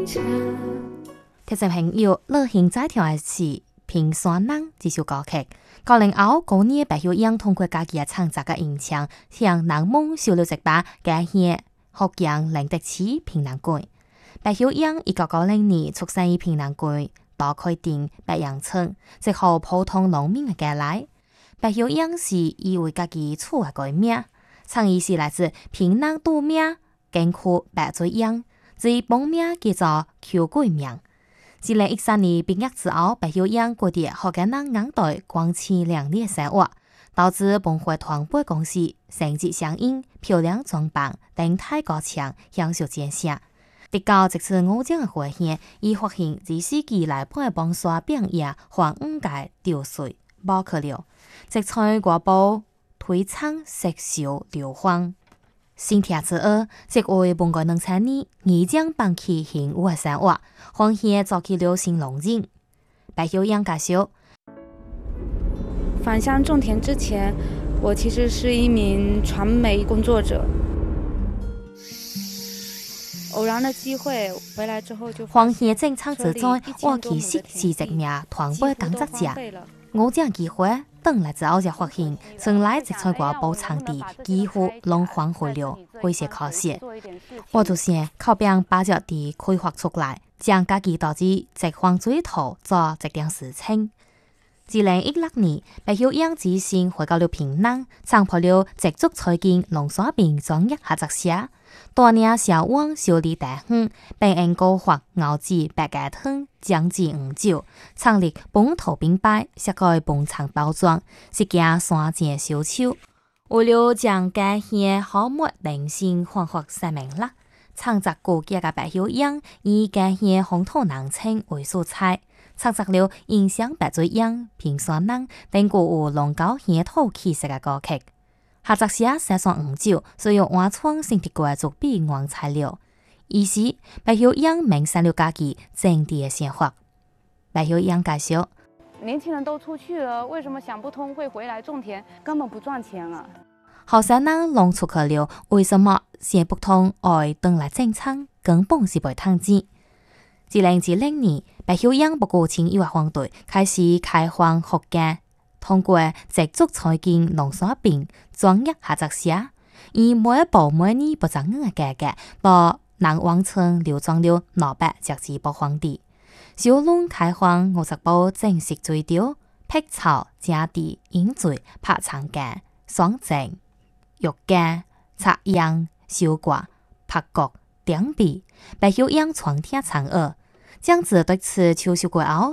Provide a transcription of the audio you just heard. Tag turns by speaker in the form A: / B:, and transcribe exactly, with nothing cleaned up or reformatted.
A: 聽眾朋友，樂興在條係是平山人這首歌曲，九零後嗰年白曉英通過家己嘅創作嘅音響，向人夢小了一把家鄉福建寧德市平南區。白曉英一九九零年出生於平南區大開店白楊村，即係普通農民嘅家來。白曉英是以為家己厝嘅改名，創意是來自平南杜名艱苦白水英，至於本名叫做邱桂明。二零一三年畢業之後，白曉英過啲學嘅人眼袋光鮮亮麗嘅生活，導致本會團隊公司成績相應、漂亮裝扮、登台歌唱、享受見識。直到這次我獎嘅會獻，以發現自世紀來半幫刷餅也還五屆掉水包去了，即在國寶推唱色笑流芳。新聽之後，即為本個能產呢，已將放棄現有嘅生活，歡喜做起了新農人。白曉英介紹，
B: 返鄉種田之前，我其實是一名傳媒工作者。偶然的機會回來之後就
A: 歡喜正常之在，我其實是一名團隊工作者。我這樣機會等來之後就發現，從來只在國寶場地幾乎攏荒廢了，有些可惜。我就想靠邊把這地開發出來，將家己導致直方水土做這件事情。二零一六年，白曉英自身回到了平南，創破了直竹財經農產品專業合作社。多年小汪小李大亨，並因高學牛子白芥湯將至五酒，創立本土品牌，設計本場包裝，是件山間小丑。為了將家鄉好物定性焕發鮮明啦，創作古傑嘅白曉英以家鄉風土人情為素材，創作了影響白水英、平山人等古有龍高鄉土氣息嘅歌曲。合作社寫上五酒，需要換創新的貴族比原材料，於是白曉英明散了家己正地嘅生活。白曉英介紹：
B: 年輕人都出去了，為什麼想不通會回來種田？根本不賺錢啊！
A: 後生人弄出去了，為什麼想不通愛登來正昌，根本是袂趁錢。二零二零年，白曉英不顧親友嘅反對，開始開放福建。通過直竹財經農產品專業合作社，以每一部每年不漲嘅價格，把南灣村流轉了兩百隻字播放地。小龍開放五十部正式水調、辟草、家地、飲水、拍長架、雙正、玉架、插秧、燒掛、拍角、點筆，白曉英全體唱學，將子對此秋收過後。